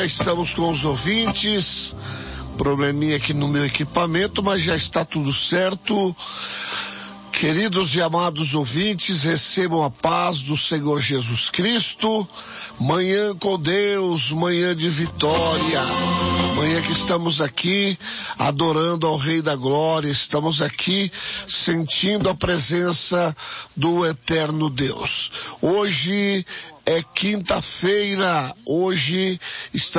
Estamos com os ouvintes, probleminha aqui no meu equipamento, mas já está tudo certo. Queridos e amados ouvintes, recebam a paz do Senhor Jesus Cristo. Manhã com Deus, manhã de vitória. Manhã que estamos aqui adorando ao Rei da Glória. Estamos aqui sentindo a presença do eterno Deus. Hoje é quinta-feira. Hoje estamos